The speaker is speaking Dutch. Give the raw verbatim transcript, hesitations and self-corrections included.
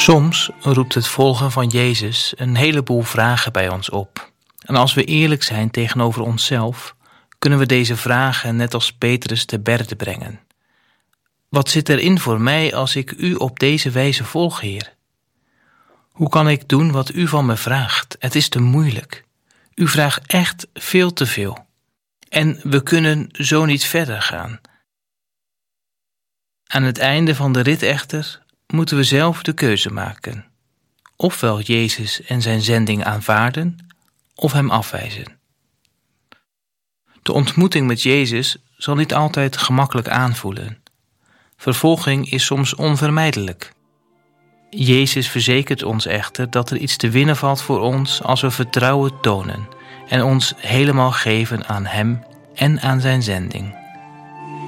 Soms roept het volgen van Jezus een heleboel vragen bij ons op. En als we eerlijk zijn tegenover onszelf, kunnen we deze vragen net als Petrus te berde brengen. Wat zit erin voor mij als ik u op deze wijze volg, Heer? Hoe kan ik doen wat u van me vraagt? Het is te moeilijk. U vraagt echt veel te veel. En we kunnen zo niet verder gaan. Aan het einde van de rit echter moeten we zelf de keuze maken. Ofwel Jezus en zijn zending aanvaarden, of hem afwijzen. De ontmoeting met Jezus zal niet altijd gemakkelijk aanvoelen. Vervolging is soms onvermijdelijk. Jezus verzekert ons echter dat er iets te winnen valt voor ons als we vertrouwen tonen en ons helemaal geven aan hem en aan zijn zending.